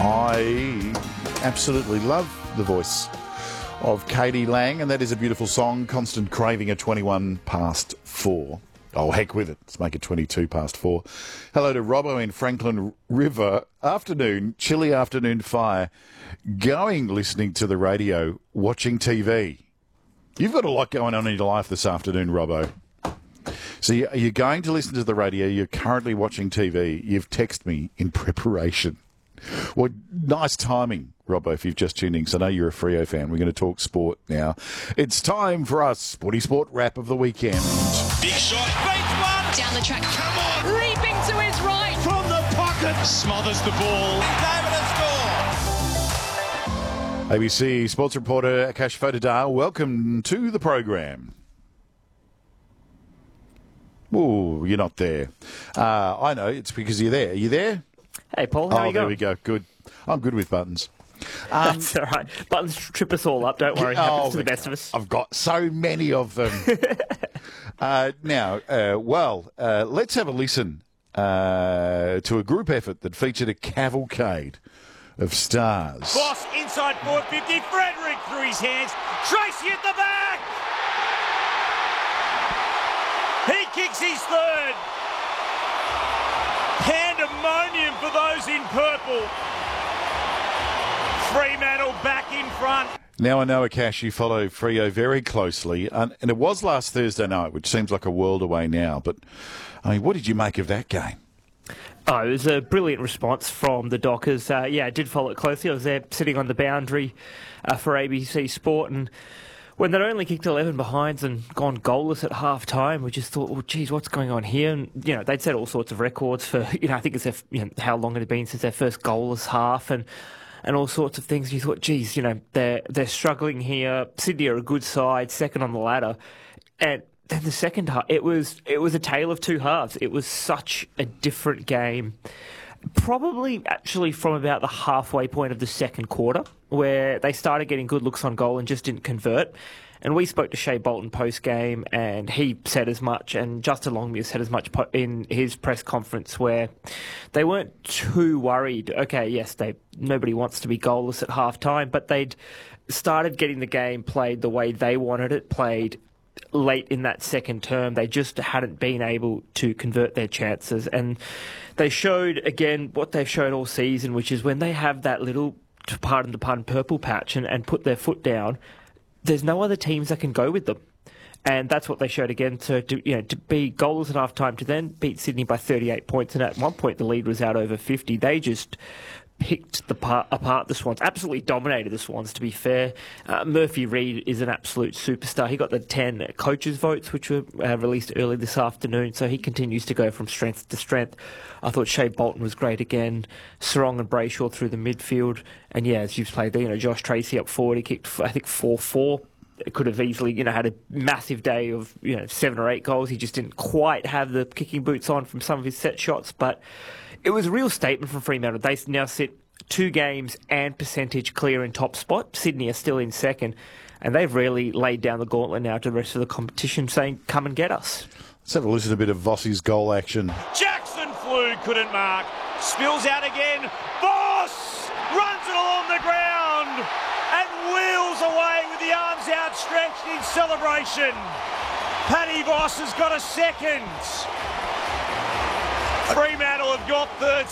I absolutely love the voice of Katie Lang, and that is a beautiful song, Constant Craving at 21 past 4. Oh, heck with it. Let's make it 22 past 4. Hello to Robbo in Franklin River. Afternoon, chilly afternoon fire. Going, listening to the radio, watching TV. You've got a lot going on in your life this afternoon, Robbo. So you're going to listen to the radio, you're currently watching TV, you've texted me in preparation. Well, nice timing, Robbo, if you've just tuned in, because I know you're a Freo fan. We're going to talk sport now. It's time for our Sporty Sport wrap of the weekend. Big shot, beats one! Down the track, Come on! leaping to his right! From the pocket! Smothers the ball. David has scored! ABC Sports reporter Akash Fotodar, welcome to the program. Oh, you're not there. I know, it's because you're there. Are you there? Hey, Paul, how are you there going? we go. Good. I'm good with buttons. That's all right. Buttons trip us all up, don't worry. Happens to the best of us. I've got so many of them. Let's have a listen to a group effort that featured a cavalcade of stars. Boss inside 450. Frederick through his hands. Tracy at the back. He kicks his third. Pandemonium for those in purple. Fremantle back in front. Now I know, Akash, you follow Freo very closely, and it was last Thursday night, which seems like a world away now, but I mean, what did you make of that game? Oh, it was a brilliant response from the Dockers. I did follow it closely. I was there sitting on the boundary for ABC Sport, and when they'd only kicked 11 behinds and gone goalless at half-time, we just thought, well, geez, what's going on here? And, they'd set all sorts of records for, I think it's how long it had been since their first goalless half and all sorts of things. And you thought, geez, they're struggling here. Sydney are a good side, second on the ladder. And then the second half, it was a tale of two halves. It was such a different game. Probably actually from about the halfway point of the second quarter, where they started getting good looks on goal and just didn't convert. And we spoke to Shea Bolton post-game, and he said as much, and Justin Longmuir said as much in his press conference, where they weren't too worried. Okay, yes, nobody wants to be goalless at half-time, but they'd started getting the game played the way they wanted it played late in that second term. They just hadn't been able to convert their chances, and they showed again what they've shown all season, which is when they have that little, pardon the pun, purple patch and put their foot down, there's no other teams that can go with them. And that's what they showed again, to be goalless at half time, to then beat Sydney by 38 points, and at one point the lead was out over 50. They just picked apart the Swans, absolutely dominated the Swans, to be fair. Murphy Reid is an absolute superstar. He got the 10 coaches' votes, which were released early this afternoon, so he continues to go from strength to strength. I thought Shea Bolton was great again. Sarong and Brayshaw through the midfield. And as you've played there, Josh Tracy up forward, he kicked, I think, 4-4. It could have easily, had a massive day of, 7 or 8 goals. He just didn't quite have the kicking boots on from some of his set shots, but it was a real statement from Fremantle. They now sit 2 games and percentage clear in top spot. Sydney are still in second, and they've really laid down the gauntlet now to the rest of the competition, saying, come and get us. Let's have a listen to a bit of Vossi's goal action. Jackson flew, couldn't mark. Spills out again. Voss runs it along the ground and wheels away with the arms outstretched in celebration. Paddy Voss has got a second. Fremantle have got third.